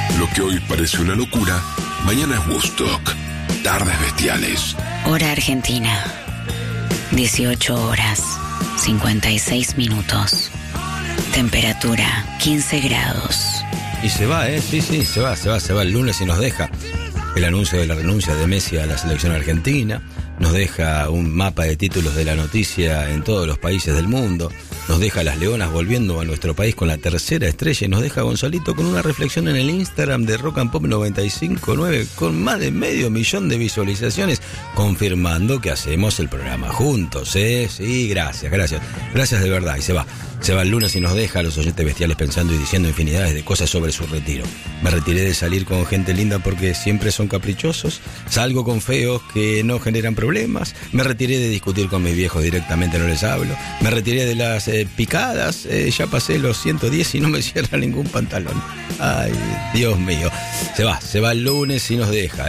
Lo que hoy parece una locura, mañana es Woodstock. Tardes bestiales. Hora Argentina. 18 horas, 56 minutos. Temperatura, 15 grados. Y se va, sí, se va el lunes y nos deja el anuncio de la renuncia de Messi a la selección argentina, nos deja un mapa de títulos de la noticia en todos los países del mundo, nos deja las Leonas volviendo a nuestro país con la tercera estrella y nos deja Gonzalito con una reflexión en el Instagram de Rock and Pop 95.9 con más de 500.000 de visualizaciones, confirmando que hacemos el programa juntos, Sí, gracias de verdad. Y se va el lunes y nos deja a los oyentes bestiales pensando y diciendo infinidades de cosas sobre su retiro. Me retiré de salir con gente linda porque siempre son caprichosos, salgo con feos que no generan problemas, me retiré de discutir con mis viejos, directamente no les hablo, me retiré de las picadas, ya pasé los 110 y no me cierra ningún pantalón. Ay, Dios mío. Se va el lunes y nos deja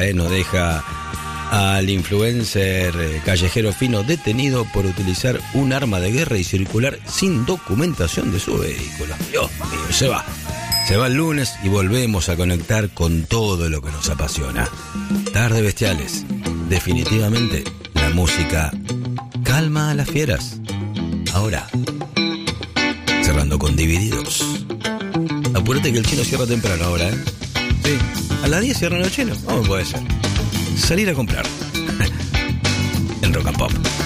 al influencer callejero fino detenido por utilizar un arma de guerra y circular sin documentación de su vehículo. Dios mío, se va el lunes y volvemos a conectar con todo lo que nos apasiona. Tardes bestiales. Definitivamente la música calma a las fieras. Ahora, cerrando con Divididos. Apúrate que el chino cierra temprano ahora, Sí, a las 10 cierran los chinos. ¿Cómo puede ser? Salir a comprar en Rock and Pop.